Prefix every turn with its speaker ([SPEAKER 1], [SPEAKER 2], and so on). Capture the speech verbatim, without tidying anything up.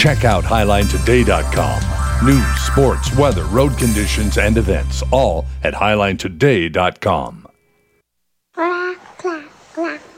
[SPEAKER 1] Check out highline today dot com. News, sports, weather, road conditions, and events, all at highline today dot com.
[SPEAKER 2] Clack, clack, clack.